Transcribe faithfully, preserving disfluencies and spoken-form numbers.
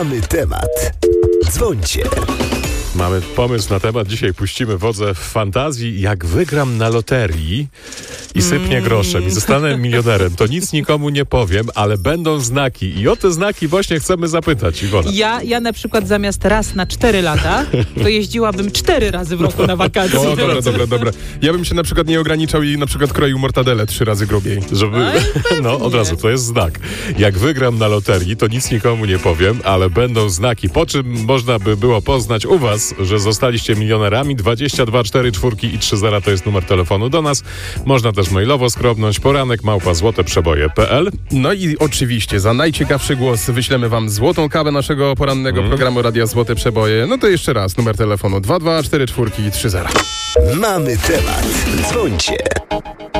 Mamy temat. Dzwońcie. Mamy pomysł na temat. Dzisiaj puścimy wodze w fantazji. Jak wygram na loterii i sypnie Mm. groszem i zostanę milionerem, to nic nikomu nie powiem, ale będą znaki. I o te znaki właśnie chcemy zapytać, Iwona. Ja, ja na przykład zamiast raz na cztery lata, to jeździłabym cztery razy w roku na wakacje. O, dobra, dobra, dobra. Ja bym się na przykład nie ograniczał i na przykład kroił mortadelę trzy razy grubiej. Żeby, no od razu, to jest znak. Jak wygram na loterii, to nic nikomu nie powiem, ale będą znaki. Po czym można by było poznać u was, że zostaliście milionerami? dwadzieścia dwa cztery cztery i trzy zera to jest numer telefonu do nas. Można też mailowo skrobnąć poranek małpa złote przeboje kropka p l. No i oczywiście za najciekawszy głos wyślemy wam złotą kawę naszego porannego Mm. programu Radia Złote Przeboje. No to jeszcze raz, numer telefonu dwa dwa cztery cztery i trzy zera. Mamy temat. Dzwońcie.